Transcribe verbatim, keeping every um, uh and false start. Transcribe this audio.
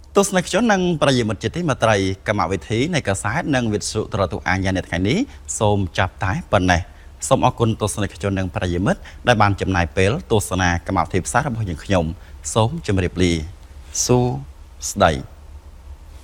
ទស្សនិកជននិងប្រិយមិត្តជាទីមេត្រីកម្មវិធីនៃកាសែតនិងវិទ្យុទូរទស្សន៍អាញានៅថ្ងៃនេះសូមចាប់តែប៉ុណ្ណេះសូមអរគុណទស្សនិកជននិងប្រិយមិត្តដែលបានចំណាយពេលទស្សនាកម្មវិធីផ្សាយរបស់យើងខ្ញុំសូមជម្រាបលាសួស្តី